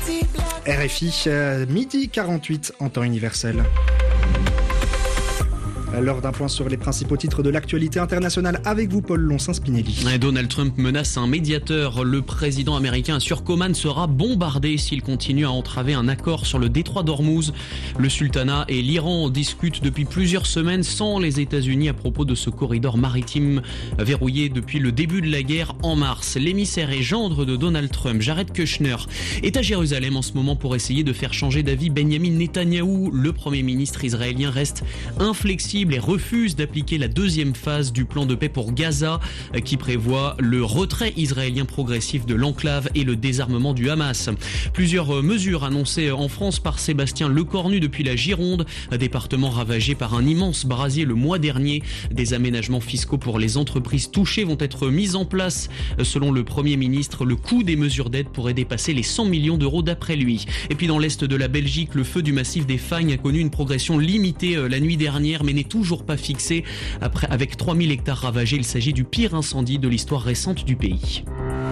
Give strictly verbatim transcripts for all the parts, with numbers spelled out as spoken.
R F I, euh, midi quarante-huit en temps universel. L'heure d'un point sur les principaux titres de l'actualité internationale avec vous, Paul Lonsin-Spinelli. Donald Trump menace un médiateur. Le président américain assure qu'Oman sera bombardé s'il continue à entraver un accord sur le détroit d'Ormuz. Le sultanat et l'Iran discutent depuis plusieurs semaines sans les États-Unis à propos de ce corridor maritime verrouillé depuis le début de la guerre en mars. L'émissaire et gendre de Donald Trump, Jared Kushner, est à Jérusalem en ce moment pour essayer de faire changer d'avis Benyamin Netanyahou. Le premier ministre israélien reste inflexible et refuse d'appliquer la deuxième phase du plan de paix pour Gaza qui prévoit le retrait israélien progressif de l'enclave et le désarmement du Hamas. Plusieurs mesures annoncées en France par Sébastien Lecornu depuis la Gironde, département ravagé par un immense brasier le mois dernier. Des aménagements fiscaux pour les entreprises touchées vont être mis en place. Selon le Premier ministre, le coût des mesures d'aide pourrait dépasser les cent millions d'euros d'après lui. Et puis dans l'est de la Belgique, le feu du massif des Fagnes a connu une progression limitée la nuit dernière mais n'est toujours pas fixé. Après, avec trois mille hectares ravagés, il s'agit du pire incendie de l'histoire récente du pays.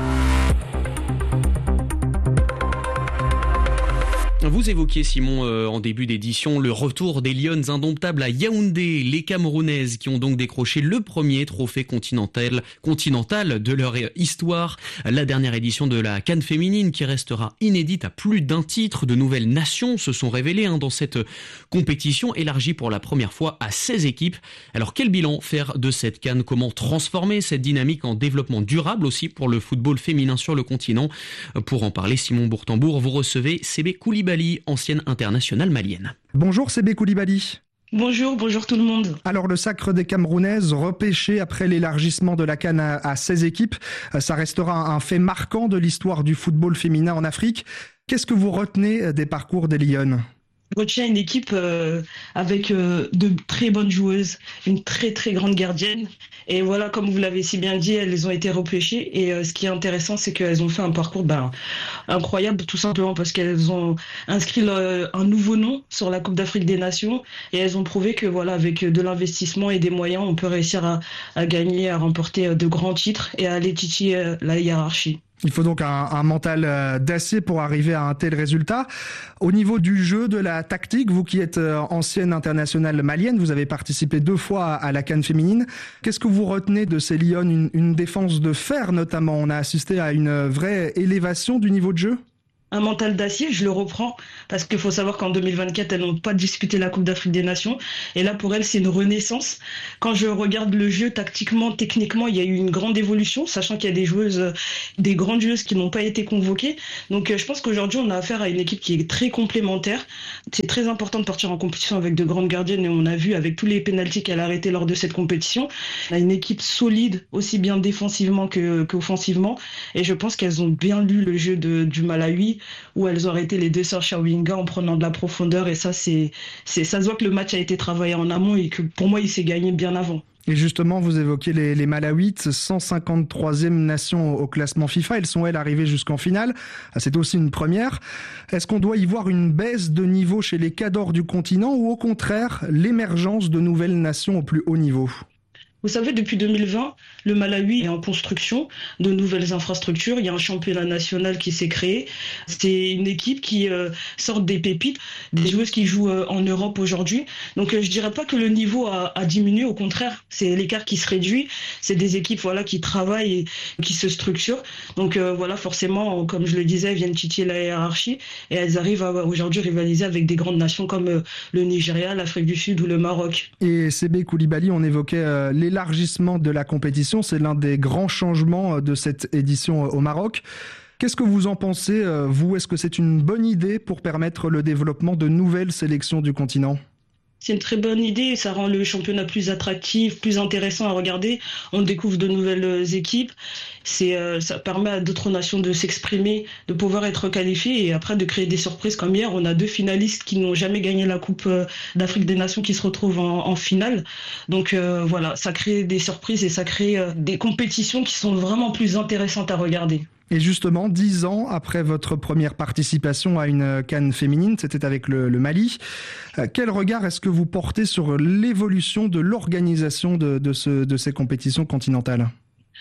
Vous évoquiez, Simon, euh, en début d'édition, le retour des Lions indomptables à Yaoundé, les Camerounaises qui ont donc décroché le premier trophée continental, continental de leur histoire. La dernière édition de la CAN féminine qui restera inédite à plus d'un titre. De nouvelles nations se sont révélées hein, dans cette compétition élargie pour la première fois à seize équipes. Alors quel bilan faire de cette CAN? Comment transformer cette dynamique en développement durable aussi pour le football féminin sur le continent? Pour en parler, Simon Bourtambour, vous recevez Sébé Koulibaly, ancienne internationale malienne. Bonjour Sébé Koulibaly. Bonjour, bonjour tout le monde. Alors le sacre des Camerounaises, repêché après l'élargissement de la CAN à, à seize équipes, ça restera un fait marquant de l'histoire du football féminin en Afrique. Qu'est-ce que vous retenez des parcours des Lions ? Je retiens une équipe euh, avec euh, de très bonnes joueuses, une très très grande gardienne. Et voilà, comme vous l'avez si bien dit, elles ont été repêchées. Et euh, ce qui est intéressant, c'est qu'elles ont fait un parcours ben, incroyable, tout simplement parce qu'elles ont inscrit le, un nouveau nom sur la Coupe d'Afrique des Nations. Et elles ont prouvé que voilà, avec de l'investissement et des moyens, on peut réussir à, à gagner, à remporter de grands titres et à aller titiller la hiérarchie. Il faut donc un, un mental d'acier pour arriver à un tel résultat. Au niveau du jeu, de la tactique, vous qui êtes ancienne internationale malienne, vous avez participé deux fois à la CAN féminine. Qu'est-ce que vous retenez de ces Lions, une, une défense de fer notamment? On a assisté à une vraie élévation du niveau de jeu. Un mental d'acier, je le reprends, parce qu'il faut savoir qu'en deux mille vingt-quatre, elles n'ont pas disputé la Coupe d'Afrique des Nations. Et là, pour elles, c'est une renaissance. Quand je regarde le jeu, tactiquement, techniquement, il y a eu une grande évolution, sachant qu'il y a des joueuses, des grandes joueuses qui n'ont pas été convoquées. Donc, je pense qu'aujourd'hui, on a affaire à une équipe qui est très complémentaire. C'est très important de partir en compétition avec de grandes gardiennes, et on a vu avec tous les pénaltys qu'elle a arrêtés lors de cette compétition. On a une équipe solide, aussi bien défensivement que, qu'offensivement. Et je pense qu'elles ont bien lu le jeu de, du Malawi, où elles ont arrêté les deux sœurs Chawinga en prenant de la profondeur. Et ça, c'est, c'est, ça se voit que le match a été travaillé en amont et que pour moi, il s'est gagné bien avant. Et justement, vous évoquez les, les Malawites, cent cinquante-troisième nation au classement FIFA. Elles sont, elles, arrivées jusqu'en finale. C'est aussi une première. Est-ce qu'on doit y voir une baisse de niveau chez les cadors du continent ou au contraire, l'émergence de nouvelles nations au plus haut niveau ? Vous savez, depuis deux mille vingt, le Malawi est en construction de nouvelles infrastructures. Il y a un championnat national qui s'est créé. C'est une équipe qui euh, sort des pépites, des joueuses qui jouent euh, en Europe aujourd'hui. Donc, euh, je dirais pas que le niveau a, a diminué. Au contraire, c'est l'écart qui se réduit. C'est des équipes voilà qui travaillent et qui se structurent. Donc, euh, voilà, forcément, comme je le disais, elles viennent titiller la hiérarchie et elles arrivent à aujourd'hui rivaliser avec des grandes nations comme euh, le Nigeria, l'Afrique du Sud ou le Maroc. Et Sébé Koulibaly, on évoquait euh, les L'élargissement de la compétition, c'est l'un des grands changements de cette édition au Maroc. Qu'est-ce que vous en pensez, vous? Est-ce que c'est une bonne idée pour permettre le développement de nouvelles sélections du continent ? C'est une très bonne idée, ça rend le championnat plus attractif, plus intéressant à regarder. On découvre de nouvelles équipes. C'est, euh, ça permet à d'autres nations de s'exprimer, de pouvoir être qualifiées et après de créer des surprises comme hier. On a deux finalistes qui n'ont jamais gagné la Coupe d'Afrique des Nations qui se retrouvent en, en finale. Donc euh, voilà, ça crée des surprises et ça crée euh, des compétitions qui sont vraiment plus intéressantes à regarder. Et justement, dix ans après votre première participation à une CAN féminine, c'était avec le, le Mali, euh, quel regard est-ce que vous portez sur l'évolution de l'organisation de, de, ce, de ces compétitions continentales ?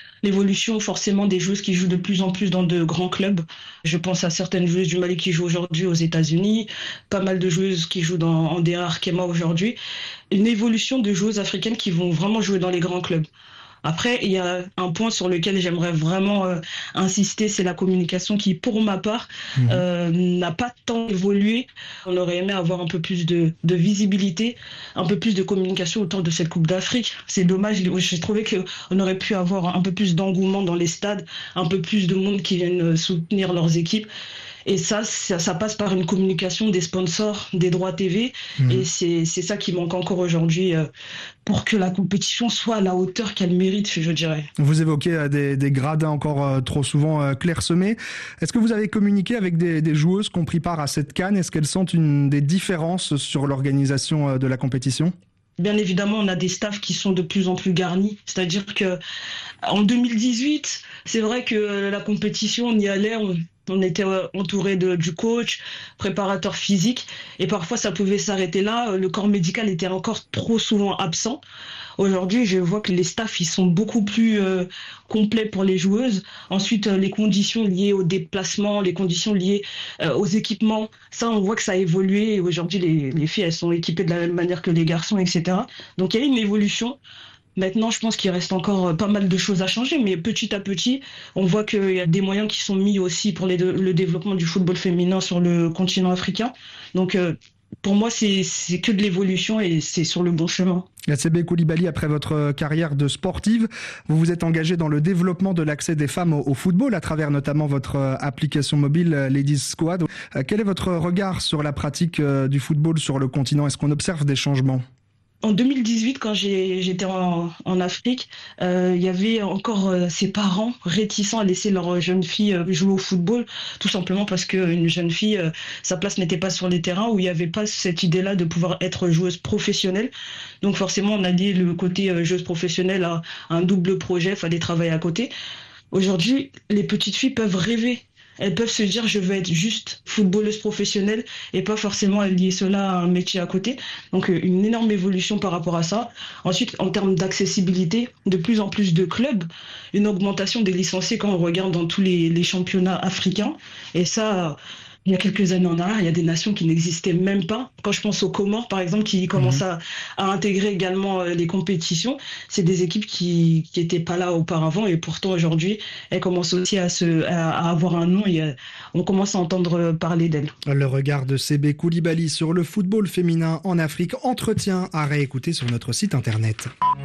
l'évolution forcément des joueuses qui jouent de plus en plus dans de grands clubs. Je pense à certaines joueuses du Mali qui jouent aujourd'hui aux États-Unis, pas mal de joueuses qui jouent dans, en D A Arkema aujourd'hui. Une évolution de joueuses africaines qui vont vraiment jouer dans les grands clubs. Après, il y a un point sur lequel j'aimerais vraiment euh, insister, c'est la communication qui, pour ma part, mmh. euh, n'a pas tant évolué. On aurait aimé avoir un peu plus de, de visibilité, un peu plus de communication autour de cette Coupe d'Afrique. C'est dommage, j'ai trouvé qu'on aurait pu avoir un peu plus d'engouement dans les stades, un peu plus de monde qui viennent soutenir leurs équipes. Et ça, ça, ça passe par une communication des sponsors, des droits T V. Mmh. Et c'est, c'est ça qui manque encore aujourd'hui euh, pour que la compétition soit à la hauteur qu'elle mérite, je dirais. Vous évoquez euh, des, des gradins encore euh, trop souvent euh, clairsemés. Est-ce que vous avez communiqué avec des, des joueuses qui ont pris part à cette CAN ? Est-ce qu'elles sentent une, des différences sur l'organisation euh, de la compétition ? Bien évidemment, on a des staffs qui sont de plus en plus garnis. C'est-à-dire que en deux mille dix-huit, c'est vrai que la compétition, on y allait... On... On était entouré de, du coach, préparateur physique, et parfois ça pouvait s'arrêter là. Le corps médical était encore trop souvent absent. Aujourd'hui, je vois que les staffs ils sont beaucoup plus euh, complets pour les joueuses. Ensuite, euh, les conditions liées au déplacement, les conditions liées euh, aux équipements, ça, on voit que ça a évolué. Et aujourd'hui, les, les filles, elles sont équipées de la même manière que les garçons, et cetera. Donc, il y a une évolution. Maintenant, je pense qu'il reste encore pas mal de choses à changer, mais petit à petit, on voit qu'il y a des moyens qui sont mis aussi pour les de, le développement du football féminin sur le continent africain. Donc, euh, pour moi, c'est, c'est que de l'évolution et c'est sur le bon chemin. Yatsébé Coulibaly, après votre carrière de sportive, vous vous êtes engagé dans le développement de l'accès des femmes au, au football à travers notamment votre application mobile Ladies Squad. Quel est votre regard sur la pratique du football sur le continent ? Est-ce qu'on observe des changements ? En deux mille dix-huit, quand j'ai, j'étais en, en Afrique, euh, il y avait encore euh, ces parents réticents à laisser leur jeune fille euh, jouer au football, tout simplement parce qu'une jeune fille, euh, sa place n'était pas sur les terrains, où il n'y avait pas cette idée-là de pouvoir être joueuse professionnelle. Donc forcément, on a lié le côté euh, joueuse professionnelle à, à un double projet, il fallait travailler à côté. Aujourd'hui, les petites filles peuvent rêver. Elles peuvent se dire je veux être juste footballeuse professionnelle et pas forcément lier cela à un métier à côté. Donc une énorme évolution par rapport à ça. Ensuite, en termes d'accessibilité, de plus en plus de clubs, une augmentation des licenciés quand on regarde dans tous les, les championnats africains. Et ça, il y a quelques années en arrière, il y a des nations qui n'existaient même pas. Quand je pense aux Comores, par exemple, qui commencent mmh. à, à intégrer également les compétitions, c'est des équipes qui qui étaient pas là auparavant et pourtant aujourd'hui, elles commencent aussi à se à, à avoir un nom et à, on commence à entendre parler d'elles. Le regard de Sébé Coulibaly sur le football féminin en Afrique, entretien à réécouter sur notre site internet.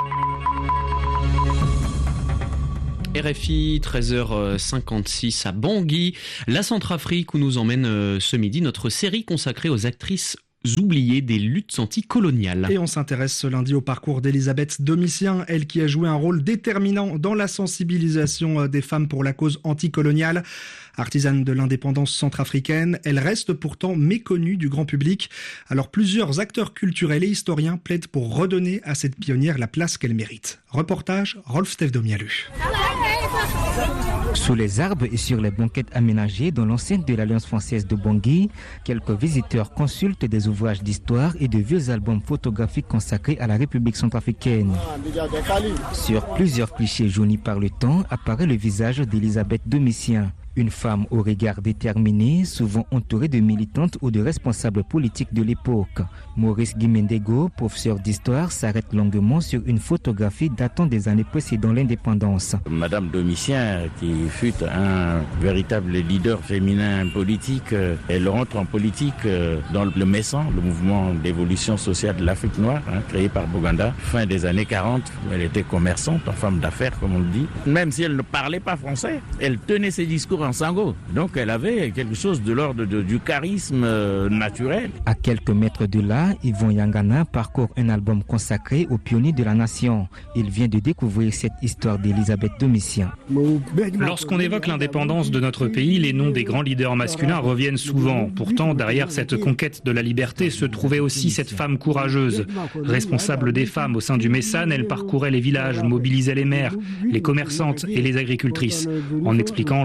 R F I, treize heures cinquante-six à Bangui, la Centrafrique où nous emmène euh, ce midi notre série consacrée aux actrices oubliées des luttes anticoloniales. Et on s'intéresse ce lundi au parcours d'Elisabeth Domitien, elle qui a joué un rôle déterminant dans la sensibilisation des femmes pour la cause anticoloniale. Artisane de l'indépendance centrafricaine, elle reste pourtant méconnue du grand public. Alors plusieurs acteurs culturels et historiens plaident pour redonner à cette pionnière la place qu'elle mérite. Reportage, Rolf Stefdomialu. Sous les arbres et sur les banquettes aménagées dans l'enceinte de l'Alliance française de Bangui, quelques visiteurs consultent des ouvrages d'histoire et de vieux albums photographiques consacrés à la République centrafricaine. Sur plusieurs clichés jaunis par le temps apparaît le visage d'Elisabeth Domitien. Une femme au regard déterminé, souvent entourée de militantes ou de responsables politiques de l'époque. Maurice Guimendego, professeur d'histoire, s'arrête longuement sur une photographie datant des années précédant l'indépendance. Madame Domitien, qui fut un véritable leader féminin politique, elle rentre en politique dans le M E S A N, le mouvement d'évolution sociale de l'Afrique noire, hein, créé par Boganda, fin des années quarante. Elle était commerçante, femme d'affaires, comme on le dit. Même si elle ne parlait pas français, elle tenait ses discours en sango. Donc elle avait quelque chose de l'ordre de, du charisme euh, naturel. À quelques mètres de là, Yvon Yangana parcourt un album consacré aux pionniers de la nation. Il vient de découvrir cette histoire d'Elisabeth Domitien. Lorsqu'on évoque l'indépendance de notre pays, les noms des grands leaders masculins reviennent souvent. Pourtant, derrière cette conquête de la liberté se trouvait aussi cette femme courageuse. Responsable des femmes au sein du M E S A N, elle parcourait les villages, mobilisait les mères, les commerçantes et les agricultrices, en expliquant l'importance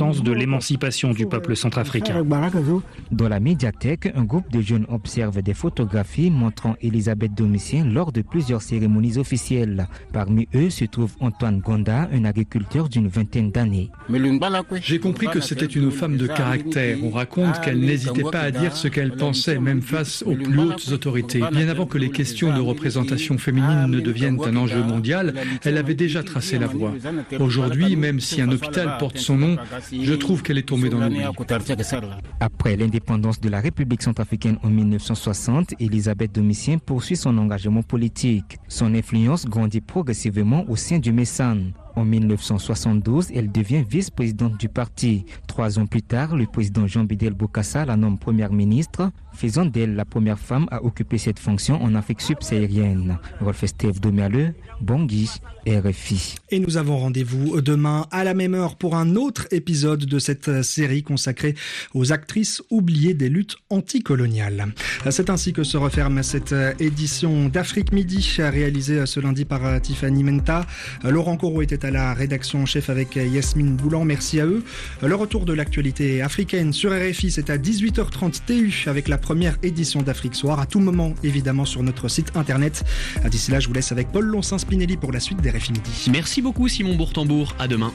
l'importance de l'émancipation du peuple centrafricain. Dans la médiathèque, un groupe de jeunes observe des photographies montrant Elisabeth Domitien lors de plusieurs cérémonies officielles. Parmi eux se trouve Antoine Gonda, un agriculteur d'une vingtaine d'années. J'ai compris que c'était une femme de caractère. On raconte qu'elle n'hésitait pas à dire ce qu'elle pensait, même face aux plus hautes autorités. Bien avant que les questions de représentation féminine ne deviennent un enjeu mondial, elle avait déjà tracé la voie. Aujourd'hui, même si un hôpital porte son nom, je trouve qu'elle est tombée dans l'oubli. Après l'indépendance de la République centrafricaine en mille neuf cent soixante, Elisabeth Domitien poursuit son engagement politique. Son influence grandit progressivement au sein du Messane. En mille neuf cent soixante-douze, elle devient vice-présidente du parti. Trois ans plus tard, le président Jean-Bidel Bokassa la nomme première ministre, faisant d'elle la première femme à occuper cette fonction en Afrique subsaharienne. Rolf Estève Domialeux, Bangui, R F I. Et nous avons rendez-vous demain à la même heure pour un autre épisode de cette série consacrée aux actrices oubliées des luttes anticoloniales. C'est ainsi que se referme cette édition d'Afrique Midi, réalisée ce lundi par Tiffany Menta. Laurent Corot était à la rédaction en chef avec Yasmine Boulan. Merci à eux. Le retour de l'actualité africaine sur R F I, c'est à dix-huit heures trente T U avec la première édition d'Afrique Soir. À tout moment, évidemment, sur notre site internet. D'ici là, je vous laisse avec Paul Lonsin-Spinelli pour la suite d'R F I Midi. Merci beaucoup Simon Bourtambour. À demain.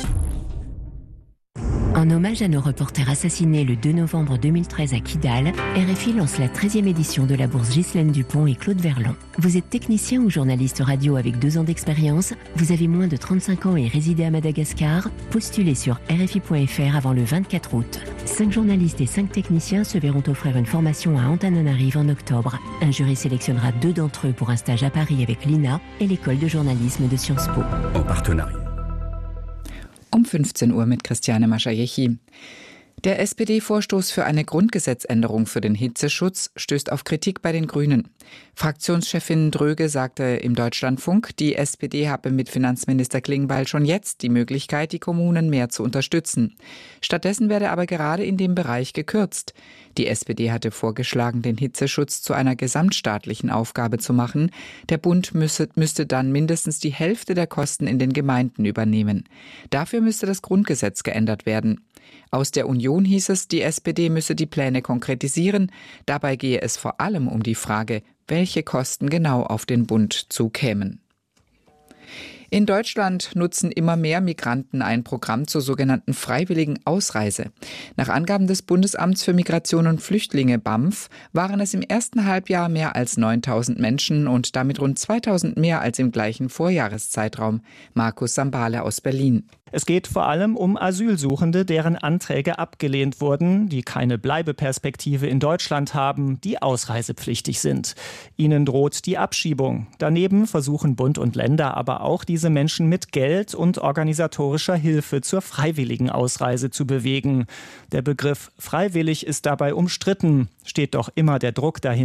En hommage à nos reporters assassinés le deux novembre deux mille treize à Kidal, R F I lance la treizième édition de la bourse Ghislaine Dupont et Claude Verlon. Vous êtes technicien ou journaliste radio avec deux ans d'expérience, vous avez moins de trente-cinq ans et résidez à Madagascar, postulez sur R F I point F R avant le vingt-quatre août. Cinq journalistes et cinq techniciens se verront offrir une formation à Antananarive en octobre. Un jury sélectionnera deux d'entre eux pour un stage à Paris avec l'I N A et l'école de journalisme de Sciences Po. En partenariat. Um fünfzehn Uhr mit Christiane Maschajechi. Der S P D-Vorstoß für eine Grundgesetzänderung für den Hitzeschutz stößt auf Kritik bei den Grünen. Fraktionschefin Dröge sagte im Deutschlandfunk, die S P D habe mit Finanzminister Klingbeil schon jetzt die Möglichkeit, die Kommunen mehr zu unterstützen. Stattdessen werde aber gerade in dem Bereich gekürzt. Die S P D hatte vorgeschlagen, den Hitzeschutz zu einer gesamtstaatlichen Aufgabe zu machen. Der Bund müsse, müsste dann mindestens die Hälfte der Kosten in den Gemeinden übernehmen. Dafür müsste das Grundgesetz geändert werden. Aus der Union hieß es, die S P D müsse die Pläne konkretisieren. Dabei gehe es vor allem um die Frage, welche Kosten genau auf den Bund zukämen. In Deutschland nutzen immer mehr Migranten ein Programm zur sogenannten freiwilligen Ausreise. Nach Angaben des Bundesamts für Migration und Flüchtlinge B A M F waren es im ersten Halbjahr mehr als neuntausend Menschen und damit rund zweitausend mehr als im gleichen Vorjahreszeitraum. Markus Sambale aus Berlin. Es geht vor allem um Asylsuchende, deren Anträge abgelehnt wurden, die keine Bleibeperspektive in Deutschland haben, die ausreisepflichtig sind. Ihnen droht die Abschiebung. Daneben versuchen Bund und Länder aber auch, diese Menschen mit Geld und organisatorischer Hilfe zur freiwilligen Ausreise zu bewegen. Der Begriff freiwillig ist dabei umstritten, steht doch immer der Druck dahinter.